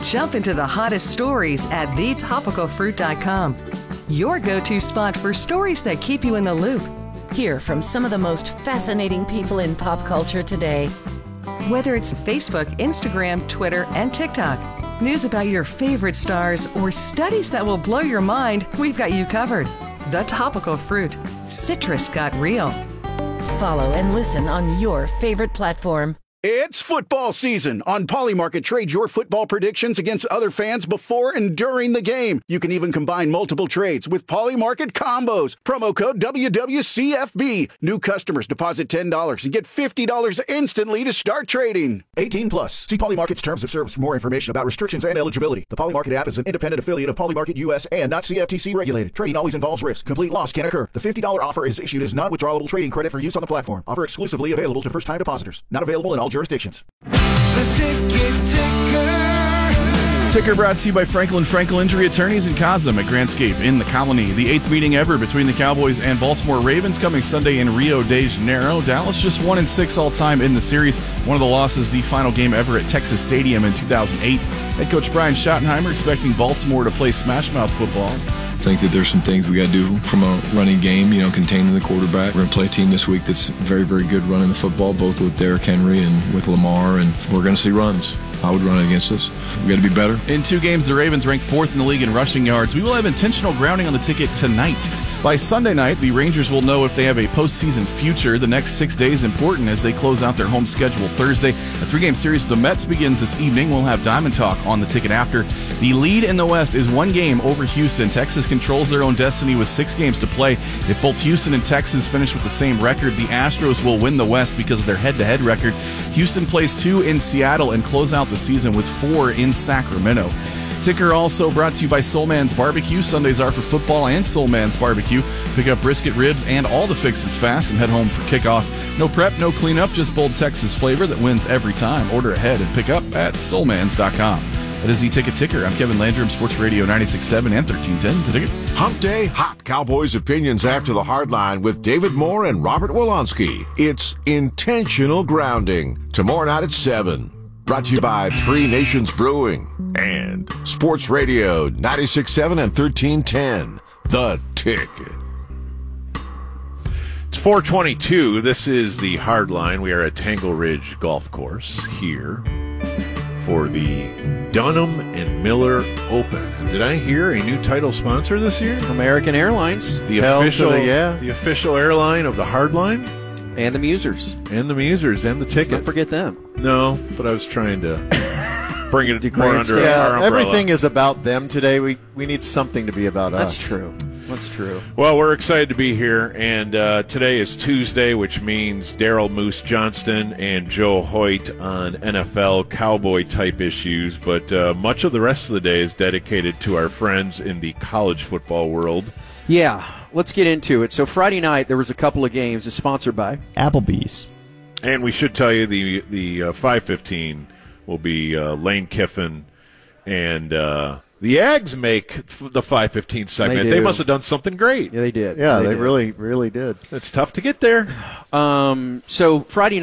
Jump into the hottest stories at thetopicalfruit.com. Your go-to spot for stories that keep you in the loop. Hear from some of the most fascinating people in pop culture today. Whether it's Facebook, Instagram, Twitter, and TikTok, news about your favorite stars, or studies that will blow your mind, we've got you covered. The Topical Fruit. Citrus got real. Follow and listen on your favorite platform. It's football season. On Polymarket, trade your football predictions against other fans before and during the game. You can even combine multiple trades with Polymarket combos. Promo code WWCFB. New customers deposit $10 and get $50 instantly to start trading. 18 plus. See Polymarket's terms of service for more information about restrictions and eligibility. The Polymarket app is an independent affiliate of Polymarket US and not CFTC regulated. Trading always involves risk. Complete loss can occur. The $50 offer is issued as non-withdrawable trading credit for use on the platform. Offer exclusively available to first-time depositors. Not available in all jurisdictions. The Ticket Ticker. Ticker brought to you by Franklin Injury Attorneys in Cosum at Grandscape in the Colony. The 8th meeting ever between the Cowboys and Baltimore Ravens coming Sunday in Rio de Janeiro. Dallas just 1-6 all-time in the series. One of the losses, the final game ever at Texas Stadium in 2008. Head coach Brian Schottenheimer expecting Baltimore to play smash-mouth football. I think that there's some things we got to do from a running game, containing the quarterback. We're going to play a team this week that's very, very good running the football, both with Derrick Henry and with Lamar, and we're going to see runs. I would run against us. We got to be better. In 2 games, the Ravens ranked 4th in the league in rushing yards. We will have intentional grounding on the ticket tonight. By Sunday night, the Rangers will know if they have a postseason future. The next 6 days important as they close out their home schedule Thursday. A 3-game series with the Mets begins this evening. We'll have Diamond Talk on the ticket after. The lead in the West is 1 game over Houston. Texas controls their own destiny with 6 games to play. If both Houston and Texas finish with the same record, the Astros will win the West because of their head-to-head record. Houston plays 2 in Seattle and close out the season with 4 in Sacramento. Ticker also brought to you by Soul Man's Barbecue. Sundays are for football and Soul Man's Barbecue. Pick up brisket, ribs, and all the fixins fast and head home for kickoff. No prep, no cleanup, just bold Texas flavor that wins every time. Order ahead and pick up at soulmans.com. That is the Ticket Ticker. I'm Kevin Landrum, Sports Radio 96.7 and 1310. The Ticket. Hump Day Hot Cowboys Opinions After the Hardline with David Moore and Robert Wolonsky. It's Intentional Grounding. Tomorrow night at 7. Brought to you by 3 Nations Brewing and Sports Radio 96.7 and 1310. The Ticket. It's 4:22. This is the Hardline. We are at Tangle Ridge Golf Course here for the Dunham and Miller Open. And did I hear a new title sponsor this year? American Airlines. The official airline of the Hardline? And the Musers. And the Musers and the Ticket. Don't forget them. No, but I was trying to bring it more under our umbrella. Everything is about them today. We need something to be about us. That's true. That's true. Well, we're excited to be here, and today is Tuesday, which means Daryl Moose Johnston and Joe Hoyt on NFL Cowboy-type issues, but much of the rest of the day is dedicated to our friends in the college football world. Yeah, let's get into it. So Friday night, there was a couple of games. It's sponsored by Applebee's. And we should tell you the 5:15 will be Lane Kiffin, and the Ags make the 5:15 segment. They must have done something great. Yeah, they did. Yeah, they really, really did. It's tough to get there. So Friday